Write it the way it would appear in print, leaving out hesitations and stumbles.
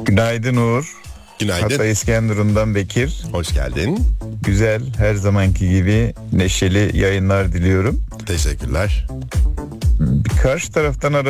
Günaydın Uğur. Günaydın. Hatay İskenderun'dan Bekir. Hoş geldin. Güzel, her zamanki gibi neşeli yayınlar diliyorum. Teşekkürler. Bir karşı taraftan